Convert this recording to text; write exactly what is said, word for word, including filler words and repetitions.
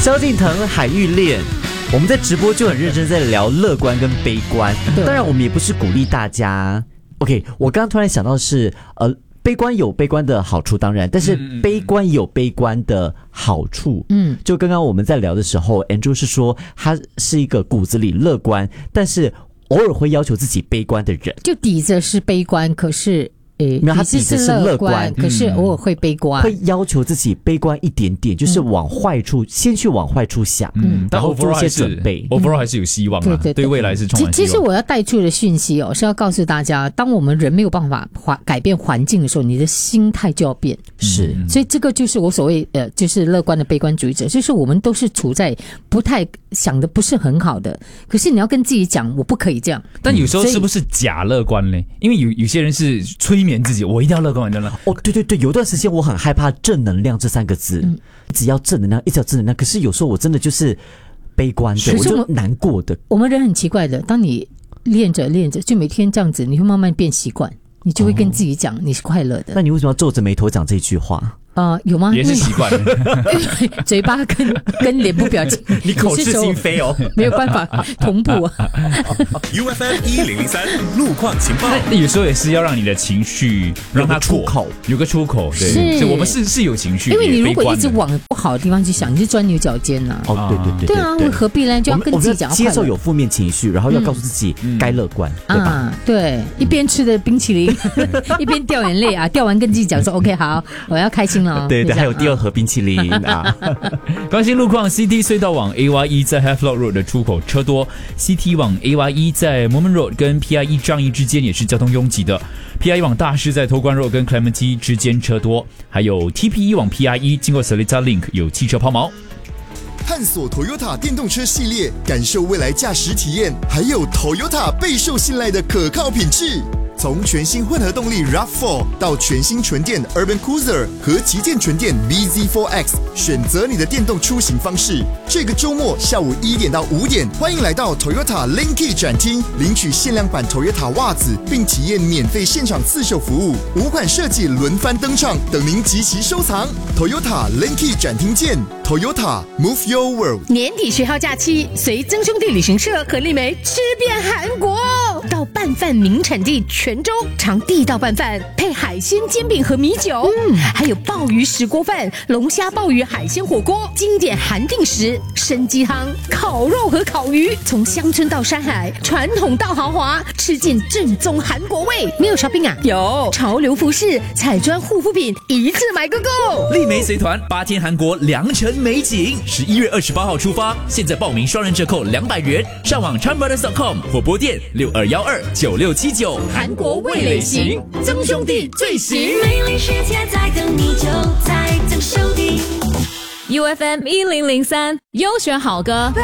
萧敬腾海芋恋，我们在直播就很认真在聊乐观跟悲观，当然我们也不是鼓励大家。OK， 我刚刚突然想到的是，呃，悲观有悲观的好处，当然，但是悲观有悲观的好处。嗯，就刚刚我们在聊的时候 ，Andrew 是说他是一个骨子里乐观，但是偶尔会要求自己悲观的人， 就底子是悲观，可是。 没有，他底子是乐观， 可是偶尔会悲观， 会要求自己悲观一点点，就是往坏处、嗯、先去往坏处想，嗯， 然后做一些准备 ，overall 还是有希望啊，对对对，对未来是充满希望。 其实我要带出的讯息哦，是要告诉大家，当我们人没有办法改变环境的时候，你的心态就要变， 是， 所以这个就是我所谓呃，就是乐观的悲观主义者，就是我们都是处在不太想的不是很好的，可是你要跟自己讲，我不可以这样。 但有时候是不是假乐观呢？因为有有些人是催眠自己，我一定要乐观，真的。 哦，对对对，有段时间我很害怕正能量这三个字，嗯、一直要正能量，一直要正能量。可是有时候我真的就是悲观的，我就难过的。 我们人很奇怪的，当你练着练着，就每天这样子，你会慢慢变习惯，你就会跟自己讲你是快乐的。 那你为什么要皱着眉头讲这句话？ 呃，有吗？ 也是习惯， 嘴巴跟跟脸部表情， 你口是心非哦， 没有办法同步。 U F M 一零零三路况情报， 那有时候也是要让你的情绪让它出口， 有个出口。对，所以我们是是有情绪， 因为你如果一直往不好的地方去想，你是钻牛角尖呐。 哦，对对对， 对啊，何必呢？就要跟自己讲， 接受有负面情绪，然后要告诉自己该乐观，对吧？ 对，一边吃的冰淇淋，一边掉眼泪啊，掉完跟自己讲说 OK 好，我要开心了。 对对，还有第二盒冰淇淋啊！ 关心路况 ，C T 隧道往 A Y E 在 Havelock Road 的出口车多 ，C T 往 A Y E 在 Moment Road 跟 P I E 仗义之间也是交通拥挤的 ，P I E 往大师在 Toh Guan Road 跟 Clementi 之间车多，还有 T P E 往 P I E 经过 Seletar Link 有汽车抛锚。 探索 Toyota 电动车系列，感受未来驾驶体验，还有 Toyota 备受信赖的可靠品质。从全新混合动力 RAV 四 到全新纯电 Urban Cruiser 和旗舰纯电 B Z 四 X， 选择你的电动出行方式。这个周末下午一点到五点，欢迎来到 Toyota Linky 展厅，领取限量版 Toyota 袜子，并体验免费现场刺绣服务。五款设计轮番登场，等您集齐收藏。Toyota Linky 展厅见 ，Toyota Move Your World。 年底学号假期，随曾兄弟旅行社和丽梅吃遍韩国，到拌饭名产地泉州尝地道拌饭，配海鲜煎饼和米酒，嗯，还有鲍鱼石锅饭、龙虾鲍鱼海鲜火锅，经典韩定食、参鸡汤、烤肉和烤鱼，从乡村到山海，传统到豪华，吃尽正宗韩国味。没有 shopping 啊？有潮流服饰、彩妆护肤品，一次买个够。 丽梅随团八天韩国良辰美景，十一月二十八号出发，现在报名双人折扣两百元，上网 chan brothers dot com 或拨电六二幺二九六七九。 韩国味蕾行，曾兄弟最行。 美丽世界在等你，就在曾兄弟。 U F M 一零零三优选好歌。